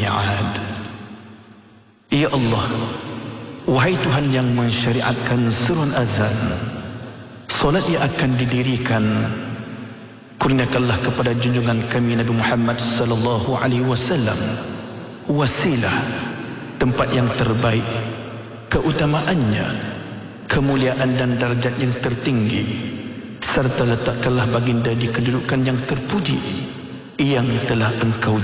mi'ad. Ya Allah, wahai Tuhan yang mensyariatkan seruan azan, solat yang akan didirikan, kurniakanlah kepada junjungan kami Nabi Muhammad sallallahu alaihi wasallam wasilah, tempat yang terbaik, keutamaannya, kemuliaan dan darjat yang tertinggi, serta letakkanlah baginda di kedudukan yang terpuji yang telah Engkau